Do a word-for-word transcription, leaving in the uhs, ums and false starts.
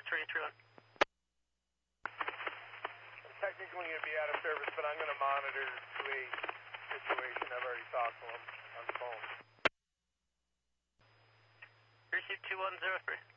three one. I'm technically going to be out of service, but I'm going to monitor the two eight situation. I've already talked to him on the phone. Receive two one zero three.